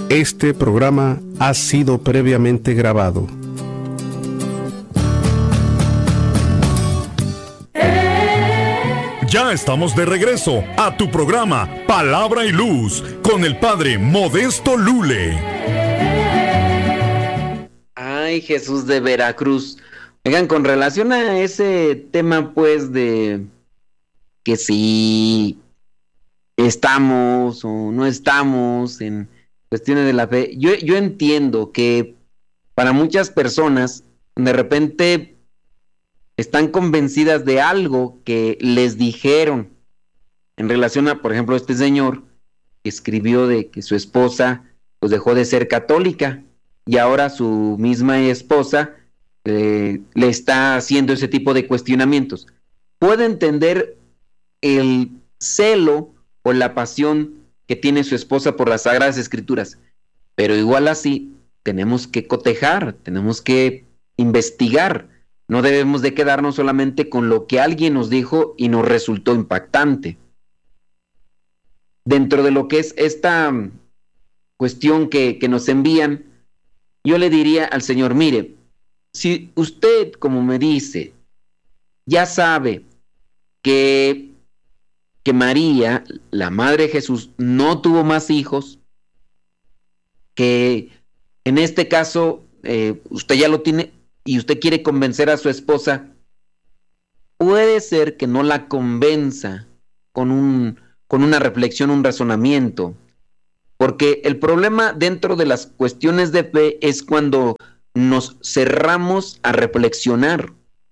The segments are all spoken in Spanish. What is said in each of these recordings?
Este programa ha sido previamente grabado. Ya estamos de regreso a tu programa Palabra y Luz con el Padre Modesto Lule. Ay, Jesús de Veracruz. Oigan, con relación a ese tema, pues, de que si estamos o no estamos en cuestiones de la fe, yo entiendo que para muchas personas, de repente están convencidas de algo que les dijeron en relación a, por ejemplo, este señor que escribió de que su esposa pues dejó de ser católica y ahora su misma esposa le está haciendo ese tipo de cuestionamientos. Puedo entender el celo o la pasión que tiene su esposa por las Sagradas Escrituras, pero igual así tenemos que cotejar, tenemos que investigar. No debemos de quedarnos solamente con lo que alguien nos dijo y nos resultó impactante. Dentro de lo que es esta cuestión que nos envían, yo le diría al Señor, mire, si usted, como me dice, ya sabe que María, la Madre de Jesús, no tuvo más hijos, que en este caso usted ya lo tiene, y usted quiere convencer a su esposa, puede ser que no la convenza con una reflexión, un razonamiento, porque el problema dentro de las cuestiones de fe es cuando nos cerramos a reflexionar.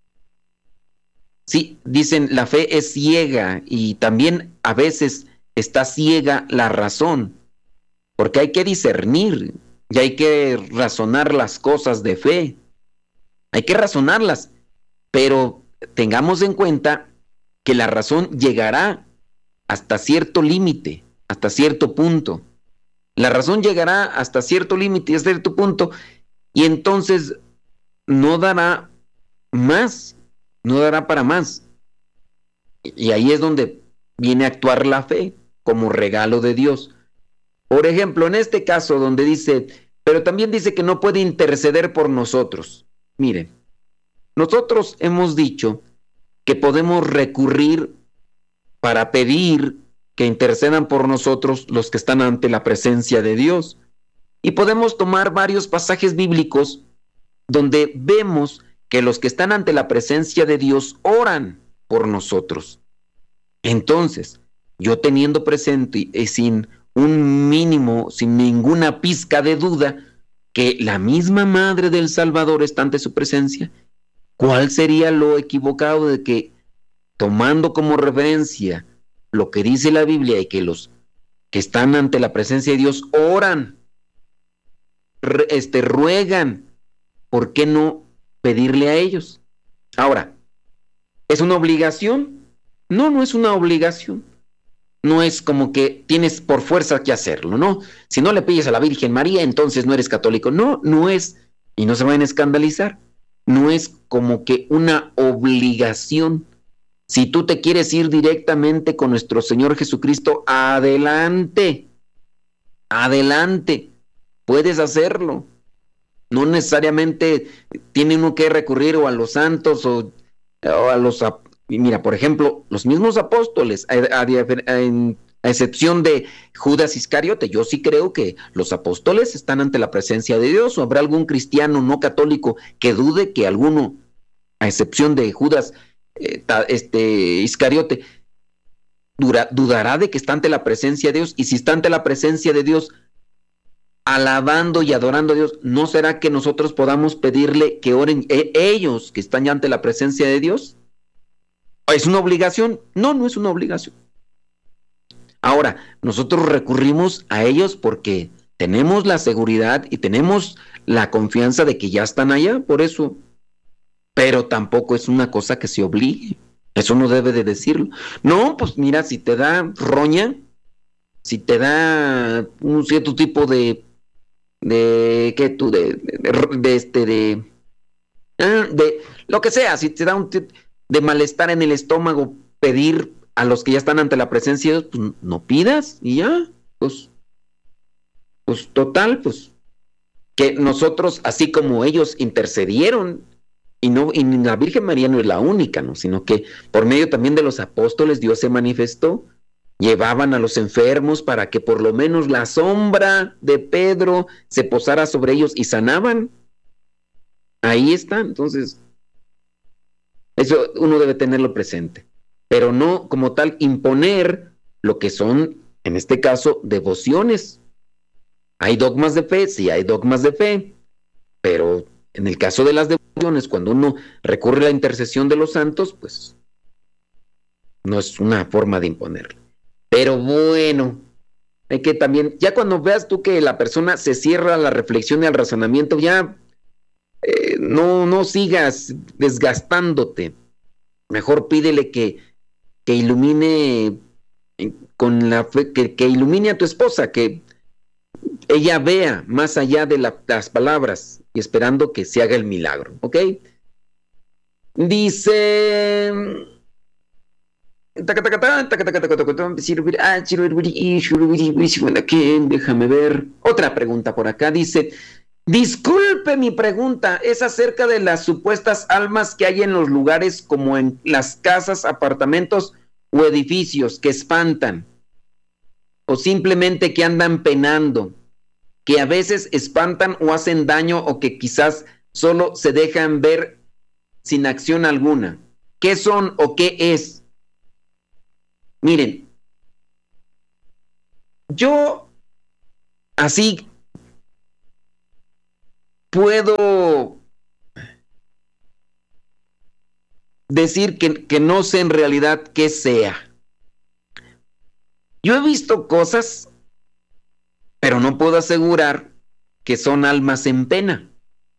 Sí, dicen, la fe es ciega y también a veces está ciega la razón, porque hay que discernir y hay que razonar las cosas de fe. Hay que razonarlas, pero tengamos en cuenta que la razón llegará hasta cierto límite, hasta cierto punto. La razón llegará hasta cierto límite y a cierto punto, y entonces no dará más, no dará para más. Y ahí es donde viene a actuar la fe como regalo de Dios. Por ejemplo, en este caso donde dice, pero también dice que no puede interceder por nosotros. Miren, nosotros hemos dicho que podemos recurrir para pedir que intercedan por nosotros los que están ante la presencia de Dios. Y podemos tomar varios pasajes bíblicos donde vemos que los que están ante la presencia de Dios oran por nosotros. Entonces, yo teniendo presente y sin un mínimo, sin ninguna pizca de duda, que la misma Madre del Salvador está ante su presencia, ¿cuál sería lo equivocado de que, tomando como referencia lo que dice la Biblia y que los que están ante la presencia de Dios oran, ruegan, ¿por qué no pedirle a ellos? Ahora, ¿es una obligación? No, no es una obligación. No es como que tienes por fuerza que hacerlo, ¿no? Si no le pides a la Virgen María, entonces no eres católico. No, no es, y no se vayan a escandalizar, no es como que una obligación. Si tú te quieres ir directamente con nuestro Señor Jesucristo, adelante, adelante, puedes hacerlo. No necesariamente tiene uno que recurrir o a los santos o a los... Mira, por ejemplo, los mismos apóstoles, a excepción de Judas Iscariote, yo sí creo que los apóstoles están ante la presencia de Dios, o habrá algún cristiano no católico que dude que alguno, a excepción de Judas Iscariote, dudará de que está ante la presencia de Dios. Y si está ante la presencia de Dios, alabando y adorando a Dios, ¿no será que nosotros podamos pedirle que oren ellos que están ya ante la presencia de Dios? ¿Es una obligación? No, no es una obligación. Ahora, nosotros recurrimos a ellos porque tenemos la seguridad y tenemos la confianza de que ya están allá, por eso. Pero tampoco es una cosa que se obligue. Eso no debe de decirlo. No, pues mira, si te da roña, si te da un cierto tipo de lo que sea, si te da un de malestar en el estómago, pedir a los que ya están ante la presencia de Dios, pues no pidas y ya, pues Pues total, pues que nosotros, así como ellos intercedieron, y la Virgen María no es la única, ¿no? Sino que por medio también de los apóstoles Dios se manifestó, llevaban a los enfermos para que por lo menos la sombra de Pedro se posara sobre ellos y sanaban. Ahí está, entonces, eso uno debe tenerlo presente, pero no como tal imponer lo que son, en este caso, devociones. Hay dogmas de fe, sí hay dogmas de fe, pero en el caso de las devociones, cuando uno recurre a la intercesión de los santos, pues no es una forma de imponerlo. Pero bueno, hay que también, ya cuando veas tú que la persona se cierra a la reflexión y al razonamiento, ya no sigas desgastándote. Mejor pídele que ilumine con la fe, que ilumine a tu esposa, que ella vea más allá de las palabras y esperando que se haga el milagro, ¿ok? Dice... Déjame ver. Otra pregunta por acá. Dice, disculpe mi pregunta, es acerca de las supuestas almas que hay en los lugares como en las casas, apartamentos o edificios que espantan o simplemente que andan penando, que a veces espantan o hacen daño o que quizás solo se dejan ver sin acción alguna. ¿Qué son o qué es? Miren, yo así puedo decir que no sé en realidad qué sea. Yo he visto cosas, pero no puedo asegurar que son almas en pena.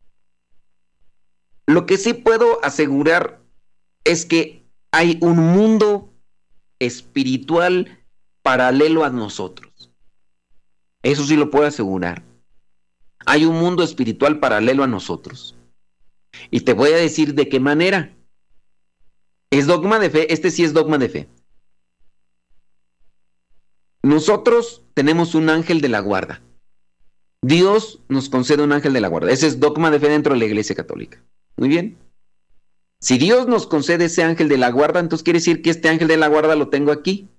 Lo que sí puedo asegurar es que hay un mundo espiritual paralelo a nosotros. Eso sí lo puedo asegurar. Hay un mundo espiritual paralelo a nosotros. Y te voy a decir de qué manera. Es dogma de fe, este sí es dogma de fe. Nosotros tenemos un ángel de la guarda. Dios nos concede un ángel de la guarda. Ese es dogma de fe dentro de la Iglesia Católica. Muy bien. Si Dios nos concede ese ángel de la guarda, entonces quiere decir que este ángel de la guarda lo tengo aquí.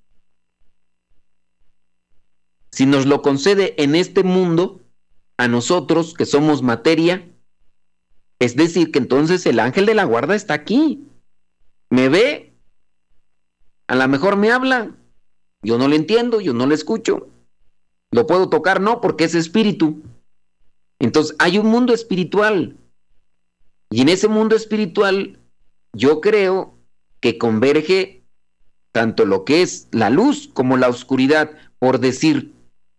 Si nos lo concede en este mundo, a nosotros que somos materia, es decir, que entonces el ángel de la guarda está aquí. Me ve, a lo mejor me habla, yo no le entiendo, yo no le escucho. Lo puedo tocar, no, porque es espíritu. Entonces hay un mundo espiritual. Y en ese mundo espiritual yo creo que converge tanto lo que es la luz como la oscuridad, por decir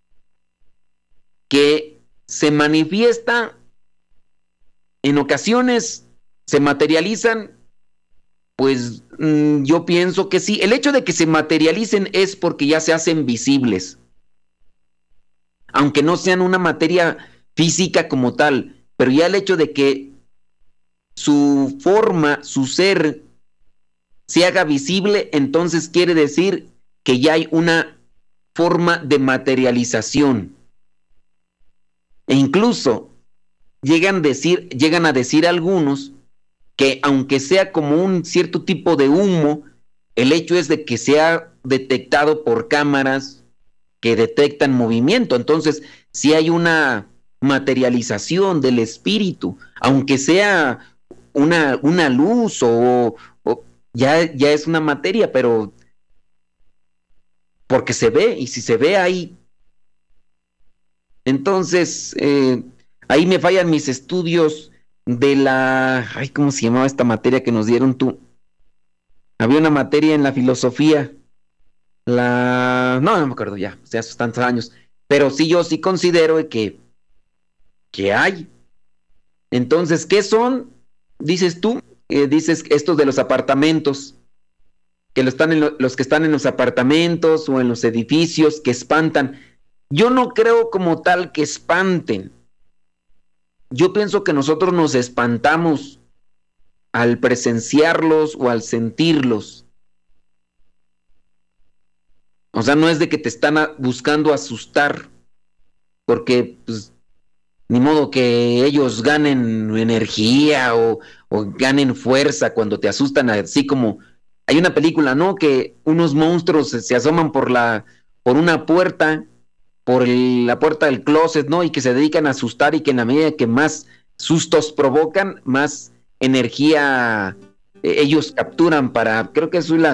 que se manifiesta en ocasiones, se materializan, pues yo pienso que sí. El hecho de que se materialicen es porque ya se hacen visibles, aunque no sean una materia física como tal, pero ya el hecho de que su forma, su ser, se haga visible, entonces quiere decir que ya hay una forma de materialización. E incluso llegan a decir algunos que aunque sea como un cierto tipo de humo, el hecho es de que sea detectado por cámaras que detectan movimiento. Entonces, si hay una materialización del espíritu, aunque sea una luz o ya es una materia, pero porque se ve, y si se ve ahí, entonces ahí me fallan mis estudios de ¿cómo se llamaba esta materia que nos dieron tú? Había una materia en la filosofía, no me acuerdo ya, o sea, hace tantos años, pero sí, yo sí considero que hay. Entonces, ¿qué son? Dices tú, dices estos de los apartamentos, que los que están en los apartamentos o en los edificios que espantan. Yo no creo como tal que espanten. Yo pienso que nosotros nos espantamos al presenciarlos o al sentirlos. O sea, no es de que te están buscando asustar, porque pues ni modo que ellos ganen energía o ganen fuerza cuando te asustan, así como hay una película, ¿no? Que unos monstruos se asoman por una puerta, la puerta del closet, ¿no? Y que se dedican a asustar, y que en la medida que más sustos provocan, más energía ellos capturan para, creo que eso es la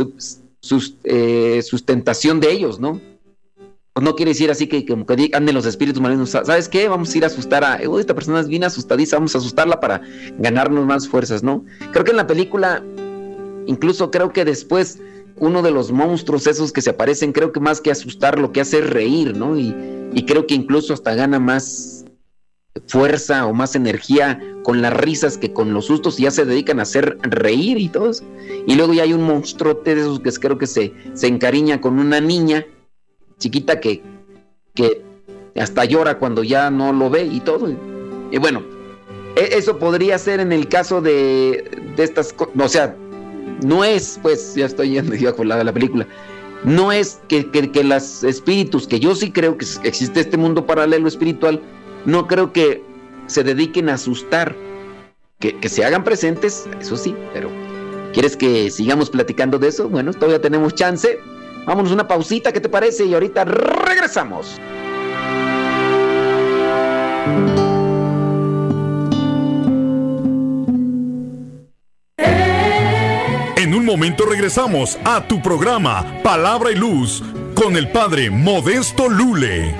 sustentación de ellos, ¿no? Pues no quiere decir así que anden los espíritus malignos. ¿Sabes qué? Vamos a ir a asustar esta persona es bien asustadiza, vamos a asustarla para ganarnos más fuerzas, ¿no? Creo que en la película, incluso creo que después, uno de los monstruos esos que se aparecen, creo que más que asustar, lo que hace es reír, ¿no? Y creo que incluso hasta gana más fuerza o más energía con las risas que con los sustos, y ya se dedican a hacer reír y todo eso. Y luego ya hay un monstruote de esos que creo que se encariña con una niña chiquita que hasta llora cuando ya no lo ve y todo. Y bueno, eso podría ser en el caso de estas cosas. O sea, no es, pues, ya estoy yendo yo con la película, no es que los espíritus, que yo sí creo que existe este mundo paralelo espiritual, no creo que se dediquen a asustar, que se hagan presentes, eso sí, pero ¿quieres que sigamos platicando de eso? Bueno, todavía tenemos chance. Vámonos una pausita, ¿qué te parece? Y ahorita regresamos. En un momento regresamos a tu programa Palabra y Luz con el Padre Modesto Lule.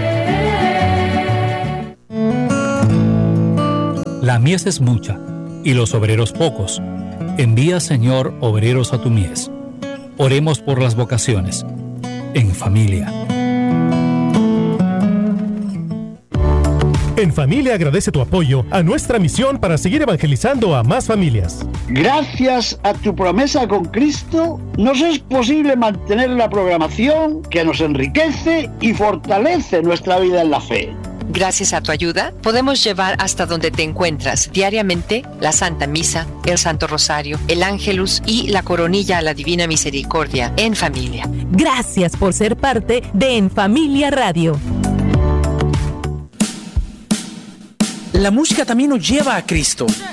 La mies es mucha y los obreros pocos. Envía, Señor, obreros a tu mies. Oremos por las vocaciones, en familia. En Familia agradece tu apoyo a nuestra misión para seguir evangelizando a más familias. Gracias a tu promesa con Cristo, nos es posible mantener la programación que nos enriquece y fortalece nuestra vida en la fe. Gracias a tu ayuda, podemos llevar hasta donde te encuentras diariamente la Santa Misa, el Santo Rosario, el Ángelus y la Coronilla a la Divina Misericordia en familia. Gracias por ser parte de En Familia Radio. La música también nos lleva a Cristo.